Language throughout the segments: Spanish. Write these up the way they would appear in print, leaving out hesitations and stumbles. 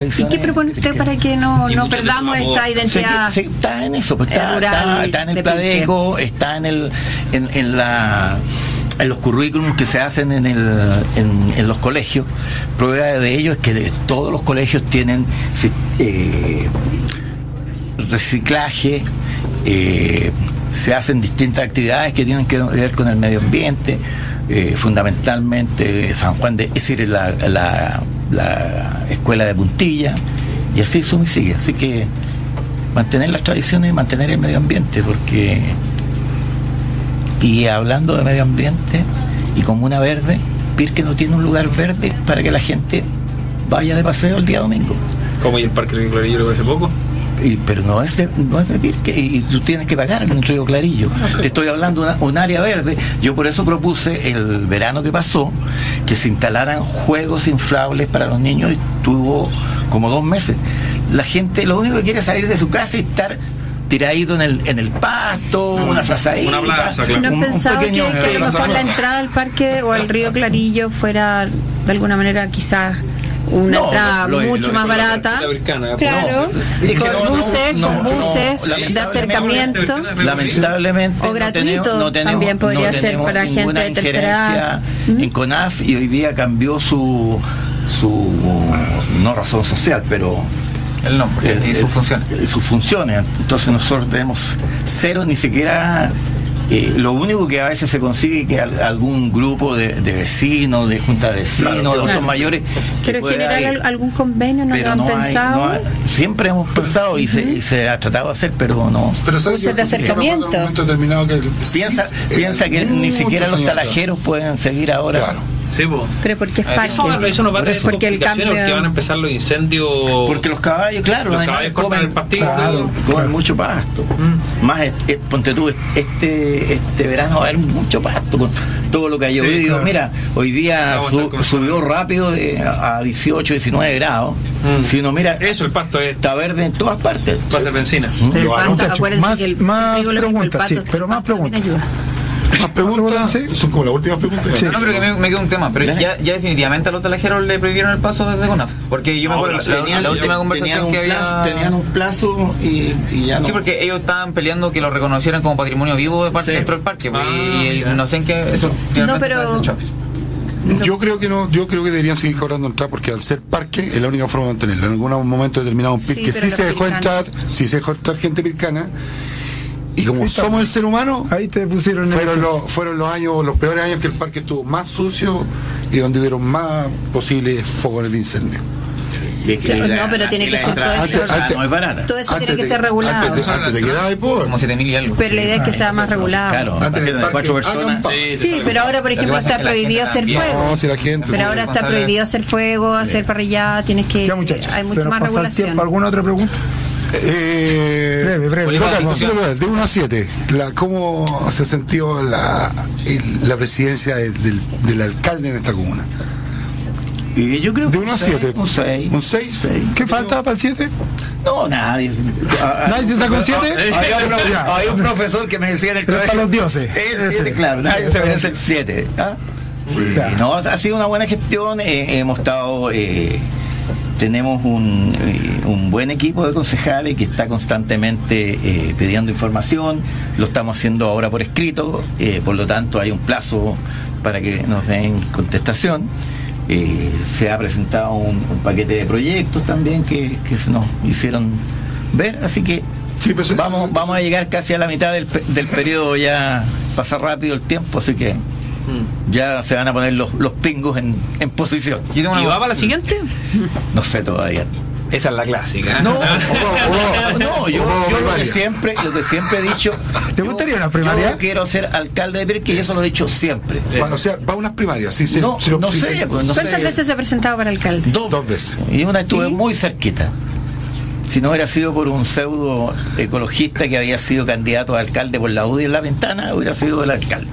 tradición. ¿Y qué propone usted para que no perdamos esta identidad? Está en eso, pues está en el Pladeco, está en los currículums que se hacen en los colegios. Prueba de ello es que todos los colegios tienen reciclaje, se hacen distintas actividades que tienen que ver con el medio ambiente, fundamentalmente San Juan es decir, la escuela de Puntilla, y así suma y sigue. Así que mantener las tradiciones y mantener el medio ambiente, porque, y hablando de medio ambiente y comuna verde, Pirque no tiene un lugar verde para que la gente vaya de paseo el día domingo. Como y el Parque Río Clarillo hace poco. Pero no es de Pirque, y tú tienes que pagar en el Río Clarillo. Okay. Te estoy hablando de un área verde. Yo por eso propuse el verano que pasó que se instalaran juegos inflables para los niños, y tuvo como 2 meses. La gente lo único que quiere es salir de su casa y estar tiradito en el pasto, una frazadita, una plaza, claro. ¿No pensaba que a lo mejor la entrada al parque o al Río Clarillo fuera de alguna manera quizás una entrada mucho más barata? Claro, con buses de acercamiento, lamentablemente o gratuito, también podría ser para gente de tercera edad en CONAF, y hoy día cambió su no razón social, pero el nombre y sus funciones. Sus funciones. Entonces nosotros tenemos cero, ni siquiera. Lo único que a veces se consigue que algún grupo de vecinos, de junta de vecinos, de adultos mayores. Pero generar algún convenio, ¿no lo han pensado? Siempre hemos pensado y se ha tratado de hacer, pero no. Pero buses de acercamiento. Piensa que ni siquiera los talajeros pueden seguir ahora. Claro. Sí, pero porque es parque. Eso nos va a tener porque el cambio, porque van a empezar los incendios. Porque los caballos, claro, los caballos cortan el pastillo, comen mucho pasto. Más ponte tú, este verano va a haber mucho pasto con todo lo que ha llovido. Claro. Mira, hoy día subió rápido a 18, 19 grados. Si uno mira, eso, el pasto está verde en todas partes. Va a ser benzina. Pero el pasto, acuérdense que más preguntas, sí, pero más preguntas. Más preguntas, ¿sí? Son como las últimas preguntas. Sí. No, pero que me queda un tema. Pero ya definitivamente a los talajeros le prohibieron el paso desde CONAF. Porque yo me acuerdo la última conversación que había. Tenían un plazo y ya no. Sí, porque ellos estaban peleando que lo reconocieran como patrimonio vivo de parte dentro del parque. Y no sé en qué eso. No, pero. Yo creo que no, yo creo que deberían seguir cobrando entrada, porque al ser parque es la única forma de mantenerlo. En algún momento determinado un Pirque sí se dejó entrar gente pircana. Y como somos el ser humano, ahí te pusieron fueron los peores años que el parque estuvo más sucio y donde hubieron más posibles fogones de incendio. No, pero tiene que ser todo eso. No es barata. Todo eso tiene que ser regulado. Antes de quedar como 7.000 y algo. Pero la idea es que sea más regulado. Claro, antes de 4 personas. Sí, pero ahora, por ejemplo, está prohibido hacer fuego. Pero ahora está prohibido hacer fuego, hacer parrillada. Tienes que. Hay mucho más regulación. ¿Alguna otra pregunta? Breve. De 1 a 7, ¿cómo se sintió la presidencia del alcalde en esta comuna? Yo creo que de 1 a 7. Un 6. ¿Un 6? ¿Qué falta para el 7? No, nadie. ¿Nadie se sacó el 7? Había un profesor que me decía en el colegio. Para los dioses. Claro, nadie se merece el 7. Sí, no, ha sido una buena gestión. Hemos estado. Tenemos un buen equipo de concejales que está constantemente pidiendo información. Lo estamos haciendo ahora por escrito, por lo tanto hay un plazo para que nos den contestación. Se ha presentado un paquete de proyectos también que se nos hicieron ver, así que vamos a llegar casi a la mitad del periodo. Ya pasa rápido el tiempo, así que ya se van a poner los pingos en posición. ¿Y va para la siguiente? No sé todavía. Esa es la clásica. No, yo lo que siempre he dicho. ¿Te gustaría una primaria? Yo quiero ser alcalde de Pirque, y eso lo he dicho siempre. O sea, va a unas primarias. ¿Cuántas veces se ha presentado para alcalde? Dos veces. Y una estuve muy cerquita. Si no hubiera sido por un pseudo ecologista que había sido candidato a alcalde por la UDI en La Ventana, hubiera sido el alcalde.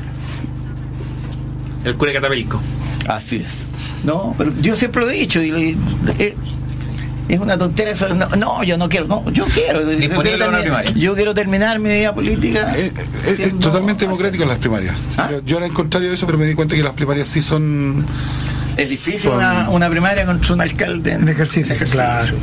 El cura Catapelco. Así es. No, pero yo siempre lo he dicho, es una tontera eso. No, yo no quiero. No, yo quiero. Yo quiero terminar mi vida política. Es totalmente democrático en las primarias. Yo era en contrario de eso, pero me di cuenta que las primarias sí son. Es difícil una primaria contra un alcalde en ejercicio. Claro.